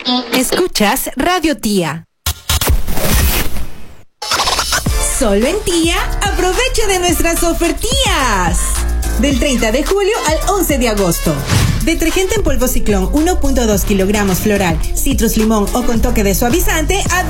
Escuchas Radio Tía. Solo en Tía, aprovecha de nuestras ofertías. Del 30 de julio al 11 de agosto. Detergente en polvo Ciclón 1.2 kilogramos floral, citrus limón o con toque de suavizante a